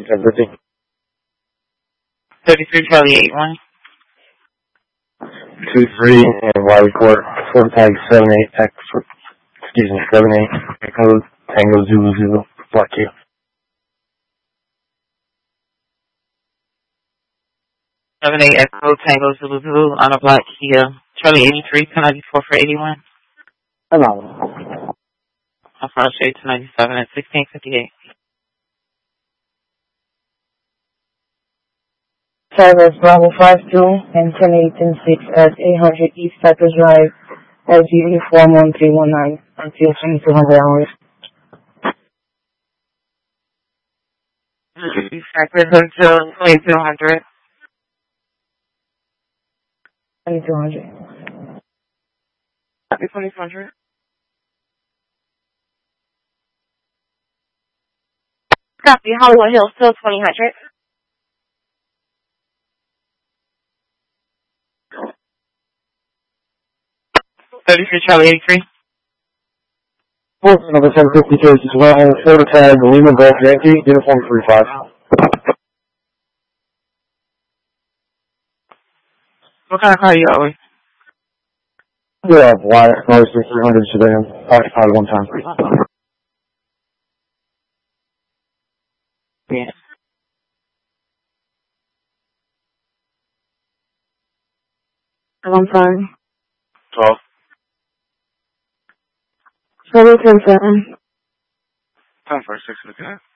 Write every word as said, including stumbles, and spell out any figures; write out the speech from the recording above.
ten fifty. thirty-three Charlie eight one. two three and Wiley Court, form tag seven eight X, excuse me, seven eight Echo Tango Zulu Zulu, Black Q. seven eight Echo Tango Zulu Zulu on a Black Kia. Charlie eighty-three, ten ninety-four for eighty-one. Hello. I'll file straight to ninety-seven at sixteen fifty-eight. Travis Bravo five two and ten eighteen six at eight hundred East Cypress Drive, S U four one three one nine until twenty-two hundred hours. East Cypress until twenty-two hundred. twenty-two hundred. Happy twenty-two hundred. Copy, Hollywood Hills, still twenty hundred. thirty-three Charlie eighty-three. Fourth number ten fifty case as well, order tag Lima Golf Yankee, uniform three five. What kind of car are you always? Yeah, Wyatt, Mercy three hundred sedan, occupied one time. Yeah. One time. twelve. seven ten seven. ten four six, looking at.